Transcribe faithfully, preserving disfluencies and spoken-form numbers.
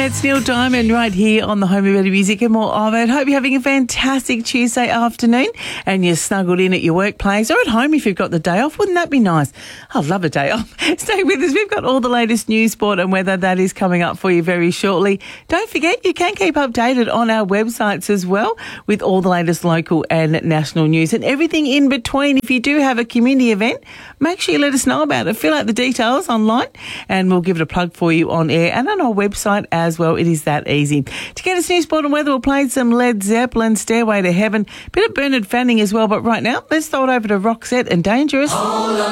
It's Neil Diamond right here on the Home of Better Music and more of it. Hope you're having a fantastic Tuesday afternoon and you're snuggled in at your workplace or at home if you've got the day off. Wouldn't that be nice? I'd love a day off. Stay with us. We've got all the latest news, sport and weather that is coming up for you very shortly. Don't forget, you can keep updated on our websites as well with all the latest local and national news and everything in between. If you do have a community event, make sure you let us know about it. Fill out the details online and we'll give it a plug for you on air and on our website as well. It is that easy. To get us news, sport and weather, we'll play some Led Zeppelin, Stairway to Heaven, bit of Bernard Fanning as well. But right now, let's throw it over to Roxette and Dangerous.